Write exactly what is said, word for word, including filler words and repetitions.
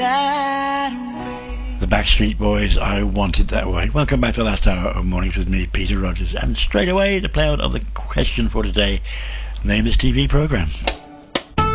The Backstreet Boys, I Want It That Way. Welcome back to the last hour of Mornings with me, Peter Rogers. And straight away, the play out of the question for today. Name this T V programme.